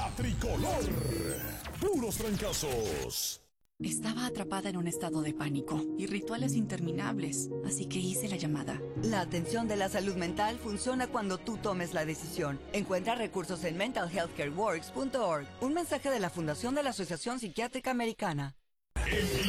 La Tricolor. Puros trancazos. Estaba atrapada en un estado de pánico y rituales interminables, así que hice la llamada. La atención de la salud mental funciona cuando tú tomes la decisión. Encuentra recursos en mentalhealthcareworks.org. Un mensaje de la Fundación de la Asociación Psiquiátrica Americana. En